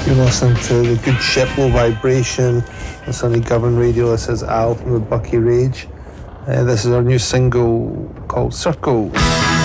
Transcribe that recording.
You're listening to The Good Ship, Low Vibration on Sunny Govan Radio. This is Al from the Bucky Rage. This is our new single called Circle.